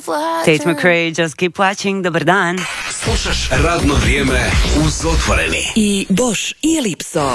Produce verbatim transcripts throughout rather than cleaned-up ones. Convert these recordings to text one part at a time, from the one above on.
Tate McRae, Just Keep Watching. Dobar dan. Slušaš Radno vrijeme uz Otvoreni. I Bosch i Lipso.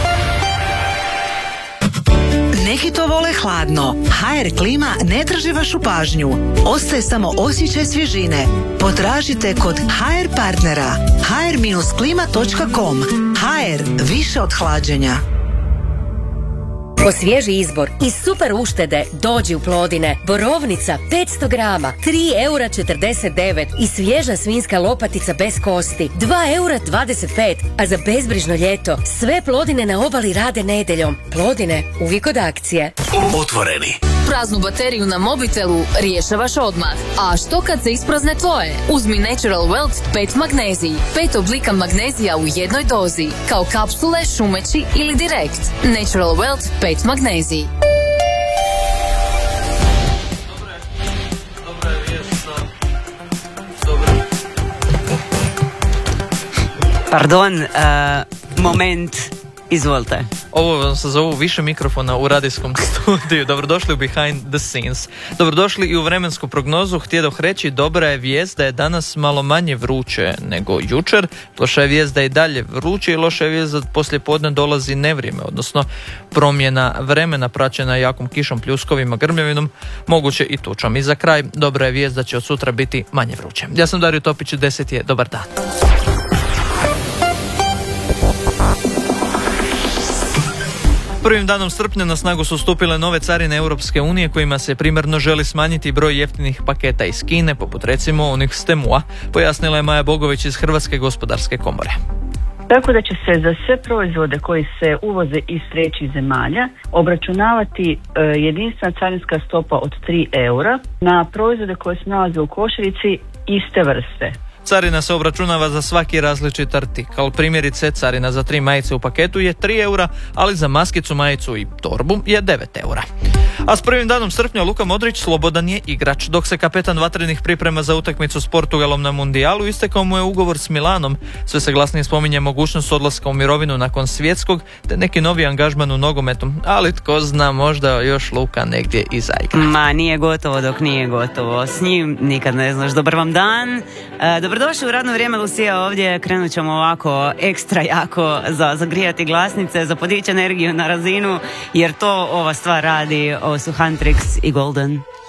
Neki to vole hladno. ha er klima ne traži vašu pažnju. Ostaje samo osjećaj svježine. Potražite kod ha er partnera. ha er klima točka com. ha er, više od hlađenja. Po svježi izbor i super uštede dođi u Plodine. Borovnica petsto grama, tri eura četrdeset devet i svježa svinjska lopatica bez kosti, dva eura dvadeset pet, a za bezbrižno ljeto sve Plodine na obali rade nedeljom. Plodine, uvijek od akcije. Otvoreni. Praznu bateriju na mobitelu rješavaš odmah. A što kad se isprazne tvoje? Uzmi Natural Wealth pet magnezij. Pet oblika magnezija u jednoj dozi. Kao kapsule, šumeći ili direkt. Natural Wealth pet magnezij. Pardon, uh, moment, izvolite. Ovo se zovu više mikrofona u radijskom studiju. Dobrodošli u Behind the Scenes. Dobrodošli i u vremensku prognozu. Htjedoh reći, dobra je vijest da je danas malo manje vruće nego jučer. Loša je vijest da je dalje vruće i loša je vijest da poslije podne dolazi nevrijeme, odnosno promjena vremena praćena jakom kišom, pljuskovima, grmljavinom, moguće i tučom. I za kraj, dobra je vijest da će od sutra biti manje vruće. Ja sam Dario Topić, deset je, dobar dan. Prvim danom srpnja na snagu su stupile nove carine Europske unije kojima se primarno želi smanjiti broj jeftinih paketa iz Kine, poput recimo onih s Temua, pojasnila je Maja Bogović iz Hrvatske gospodarske komore. Tako da će se za sve proizvode koji se uvoze iz trećih zemalja obračunavati e, jedinstvena carinska stopa od tri eura na proizvode koje se nalaze u košarici iste vrste. Carina se obračunava za svaki različit artikal. Primjerice, carina za tri majice u paketu je tri eura, ali za maskicu, majicu i torbu je devet eura. A s prvim danom srpnja Luka Modrić slobodan je igrač. Dok se kapetan vatrenih priprema za utakmicu s Portugalom na mundijalu, istekao mu je ugovor s Milanom. Sve se glasnije spominje mogućnost odlaska u mirovinu nakon svjetskog, te neki novi angažman u nogometu. Ali tko zna, možda još Luka negdje i zaigra. Ma, nije gotovo dok nije gotovo. S njim nikad ne znaš. Dobar vam dan. E, dobrodošli u radno vrijeme, Lucija, ovdje. Krenut ćemo ovako ekstra jako za zagrijati glasnice, za podići energiju na razinu, jer to ova stvar radi. Ovo su Huntrix i Golden.